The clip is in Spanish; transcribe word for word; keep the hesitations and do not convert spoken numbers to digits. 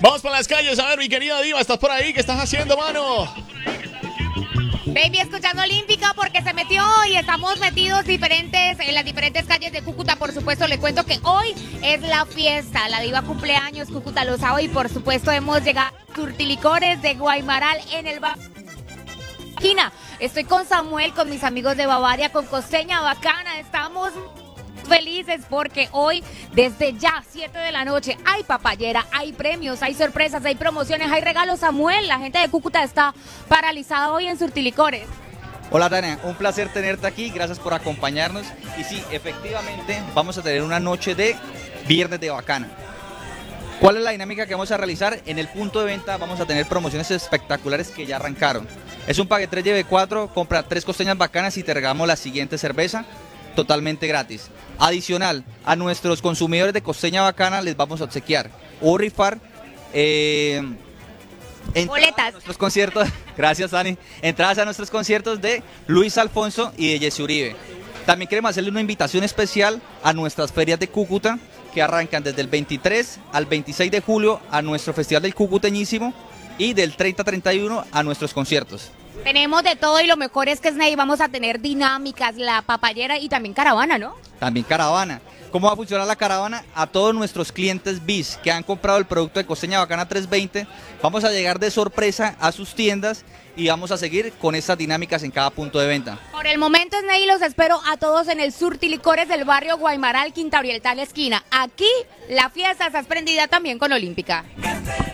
Vamos por las calles, a ver, mi querida Diva, ¿estás por ahí? ¿Qué estás haciendo, mano? Baby, escuchando Olímpica porque se metió y estamos metidos diferentes en las diferentes calles de Cúcuta. Por supuesto, le cuento que hoy es la fiesta, la Diva cumpleaños, Cúcuta lo sabe, y por supuesto hemos llegado a Surtilicores de Guaymaral en el bar. Estoy con Samuel, con mis amigos de Bavaria, con Costeña Bacana. Estamos felices porque hoy, desde ya, siete de la noche, hay papayera, hay premios, hay sorpresas, hay promociones, hay regalos. Samuel, la gente de Cúcuta está paralizada hoy en Surtilicores. Hola Tania, un placer tenerte aquí, gracias por acompañarnos. Y sí, efectivamente, vamos a tener una noche de Viernes de Bacana. ¿Cuál es la dinámica que vamos a realizar? En el punto de venta vamos a tener promociones espectaculares que ya arrancaron. Es un paquete tres lleve cuatro, compra tres costeñas bacanas y te regalamos la siguiente cerveza totalmente gratis. Adicional, a nuestros consumidores de Costeña Bacana les vamos a obsequiar o rifar eh, boletas a nuestros conciertos. Gracias, Dani. Entradas a nuestros conciertos de Luis Alfonso y de Jesse Uribe. También queremos hacerle una invitación especial a nuestras ferias de Cúcuta que arrancan desde el veintitrés al veintiséis de julio a nuestro Festival del Cucuteñísimo y del treinta al treinta y uno a nuestros conciertos. Tenemos de todo y lo mejor es que, Sney, vamos a tener dinámicas, la papayera y también caravana, ¿no? También caravana. ¿Cómo va a funcionar la caravana? A todos nuestros clientes B I S que han comprado el producto de Costeña Bacana trescientos veinte, vamos a llegar de sorpresa a sus tiendas y vamos a seguir con estas dinámicas en cada punto de venta. Por el momento, Sney, los espero a todos en el Surtilicores del barrio Guaymaral, Quinta Oriental, esquina. Aquí la fiesta está prendida también con Olímpica.